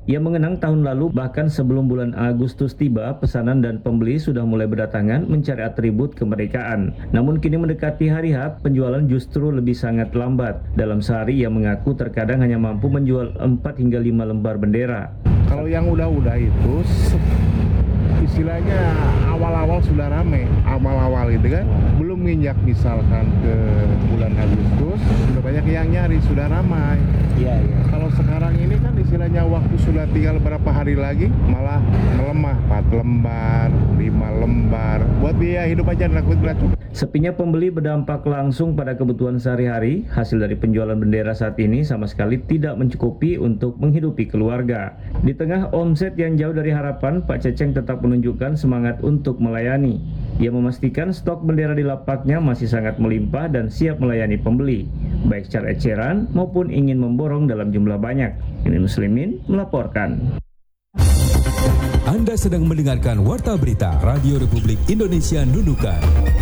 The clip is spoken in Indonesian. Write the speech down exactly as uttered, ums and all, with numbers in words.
Ia mengenang tahun lalu bahkan sebelum bulan Agustus tiba, pesanan dan pembeli sudah mulai berdatangan mencari atribut kemerdekaan. Namun kini mendekati hari H, penjualan justru lebih sangat lambat. Dalam sehari ia mengaku terkadang hanya mampu menjual empat hingga lima lembar bendera. Kalau yang udah-udah itu istilahnya awal-awal sudah rame, awal-awal gitu kan. Belum nginjak misalkan ke bulan Agustus, sudah banyak yang nyari, sudah ramai. Iya, iya. Kalau sekarang ini kan istilahnya waktu sudah tinggal beberapa hari lagi, malah melemah, empat lembar, lima lembar. Buat biaya hidup aja nakut cukup. Sepinya pembeli berdampak langsung pada kebutuhan sehari-hari. Hasil dari penjualan bendera saat ini sama sekali tidak mencukupi untuk menghidupi keluarga. Di tengah omset yang jauh dari harapan, Pak Ceceng tetap menunjukkan semangat untuk melayani. Ia memastikan stok bendera di lapaknya masih sangat melimpah dan siap melayani pembeli, baik secara eceran maupun ingin memborong dalam jumlah banyak. Ini Muslimin melaporkan. Anda sedang mendengarkan Warta Berita Radio Republik Indonesia Nunukan.